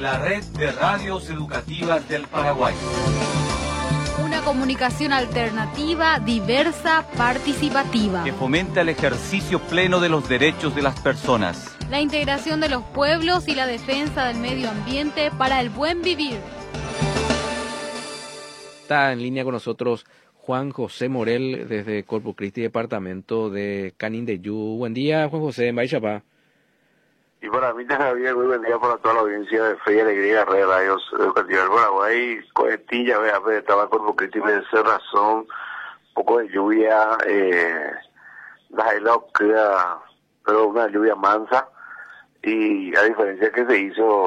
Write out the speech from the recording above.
la red de radios educativas del Paraguay. Una comunicación alternativa, diversa, participativa. Que fomenta el ejercicio pleno de los derechos de las personas. La integración de los pueblos y la defensa del medio ambiente para el buen vivir. Está en línea con nosotros Juan José Morel desde Corpus Christi, departamento de Canindeyú. Buen día, Juan José, Maixapá. Y para mí también muy buen día para toda la audiencia de Fe y Alegría, Red Radios Educativas del Paraguay. Cohetilla, estaba Corpus Christi, me hace razón, un poco de lluvia, la isla queda, pero una lluvia mansa, y a diferencia que se hizo